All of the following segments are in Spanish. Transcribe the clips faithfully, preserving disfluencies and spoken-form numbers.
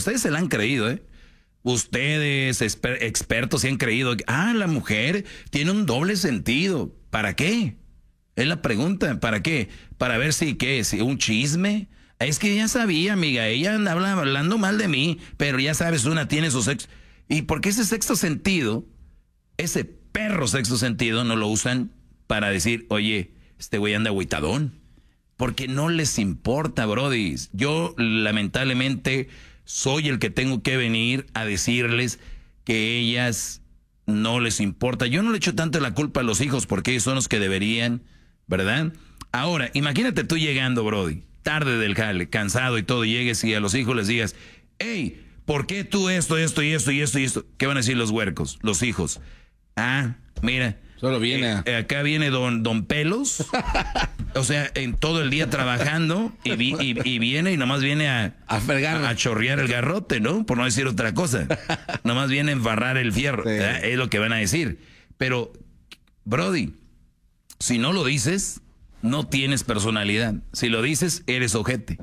ustedes se la han creído, ¿eh? Ustedes, exper expertos, se han creído, ah, la mujer tiene un doble sentido. ¿Para qué? Es la pregunta, ¿para qué? Para ver si, ¿qué? Si un chisme. Es que ya sabía, amiga, ella andaba hablando mal de mí, pero ya sabes, una tiene su sexo. ¿Y por qué ese sexto sentido, ese perro sexto sentido, no lo usan para decir, oye, este güey anda agüitadón? Porque no les importa, brody. Yo, lamentablemente, soy el que tengo que venir a decirles que ellas no les importa. Yo no le echo tanto la culpa a los hijos porque ellos son los que deberían, ¿verdad? Ahora, imagínate tú llegando, brody, tarde del jale, cansado y todo, y llegues y a los hijos les digas, hey, ¿por qué tú esto, esto y esto y esto y esto? ¿Qué van a decir los huercos, los hijos? Ah, mira. Solo viene. Eh, acá viene don, don Pelos. O sea, en todo el día trabajando y, vi, y, y viene y nomás viene a, a, a, a chorrear el garrote, ¿no? Por no decir otra cosa. Nomás viene a embarrar el fierro. Sí. ¿Eh? Es lo que van a decir. Pero, brody, si no lo dices, no tienes personalidad. Si lo dices, eres ojete.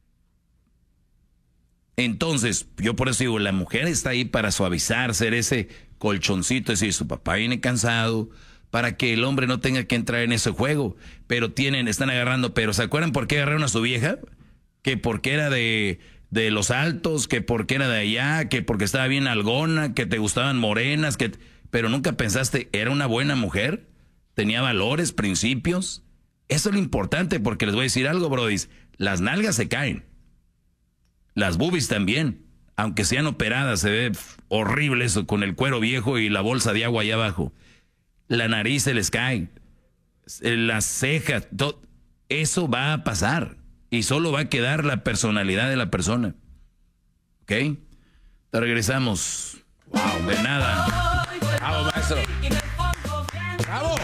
Entonces, yo por eso digo, la mujer está ahí para suavizar, ser ese colchoncito, es decir, su papá viene cansado, para que el hombre no tenga que entrar en ese juego. Pero tienen, están agarrando, pero ¿se acuerdan por qué agarraron a su vieja? Que porque era de, de Los Altos, que porque era de allá, que porque estaba bien algona, que te gustaban morenas, que pero nunca pensaste, ¿era una buena mujer? ¿Tenía valores, principios? Eso es lo importante, porque les voy a decir algo, brodis, las nalgas se caen. Las boobies también, aunque sean operadas, se ve horrible eso, con el cuero viejo y la bolsa de agua allá abajo. La nariz se les cae, las cejas, todo. Eso va a pasar y solo va a quedar la personalidad de la persona. ¿Ok? Te regresamos. Wow, de nada. Bravo, maestro. Bravo.